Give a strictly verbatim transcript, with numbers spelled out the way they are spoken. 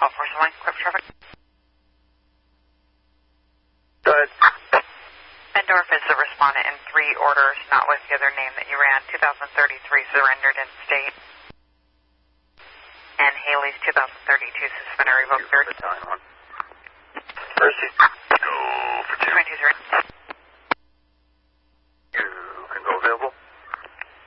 twelve four seven one, clear for traffic. Go ahead. Bendorf is the respondent in three orders, not with the other name that you ran. two thousand thirty-three surrendered in state. And Haley's two thousand thirty-two suspended revoked third. Battalion one.